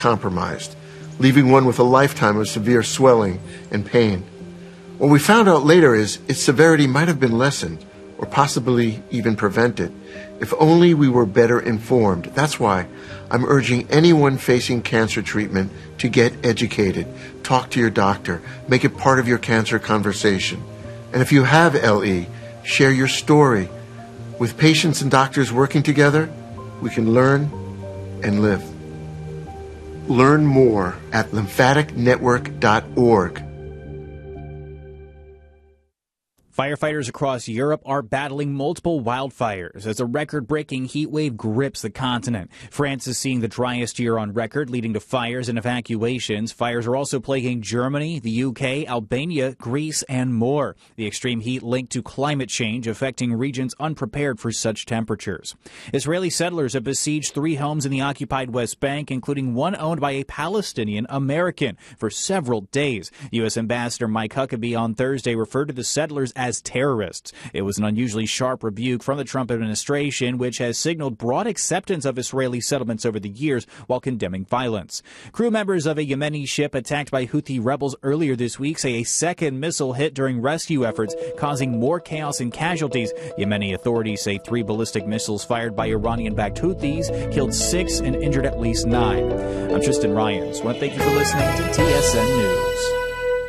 compromised, leaving one with a lifetime of severe swelling and pain. What we found out later is its severity might have been lessened or possibly even prevented if only we were better informed. That's why I'm urging anyone facing cancer treatment to get educated. Talk to your doctor. Make it part of your cancer conversation. And if you have LE, share your story. With patients and doctors working together, we can learn and live. Learn more at lymphaticnetwork.org. Firefighters across Europe are battling multiple wildfires as a record-breaking heat wave grips the continent. France is seeing the driest year on record, leading to fires and evacuations. Fires are also plaguing Germany, the UK, Albania, Greece, and more. The extreme heat linked to climate change affecting regions unprepared for such temperatures. Israeli settlers have besieged 3 homes in the occupied West Bank, including one owned by a Palestinian American, for several days. U.S. Ambassador Mike Huckabee on Thursday referred to the settlers as terrorists. It was an unusually sharp rebuke from the Trump administration, which has signaled broad acceptance of Israeli settlements over the years while condemning violence. Crew members of a Yemeni ship attacked by Houthi rebels earlier this week say a second missile hit during rescue efforts, causing more chaos and casualties. Yemeni authorities say 3 ballistic missiles fired by Iranian-backed Houthis killed 6 and injured at least 9. I'm Tristan Ryans. I want to thank you for listening to TSN News.